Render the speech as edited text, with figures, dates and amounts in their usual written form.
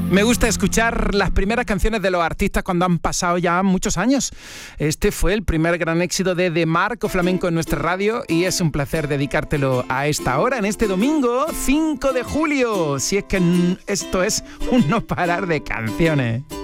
Me gusta escuchar las primeras canciones de los artistas cuando han pasado ya muchos años. Este fue el primer gran éxito de Marco Flamenco en nuestra radio y es un placer dedicártelo a esta hora, en este domingo 5 de julio. Si es que esto es un no parar de canciones.